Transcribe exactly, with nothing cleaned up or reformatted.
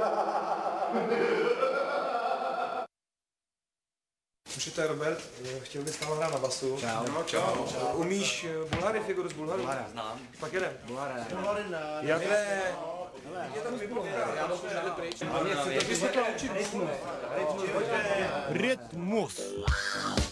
Už to je Robert, chtěl bys tam hrát na basu. Čau. No, čau. čau. Umíš Bulhary, figuru z Bulharu? Bulhara znám. Pak jedem. Bulhara. Jakhle... Je tam vybuch, já bych už jeli pryč. A mě chci to, že se to učit rytmus. Rytmus. Rytmus.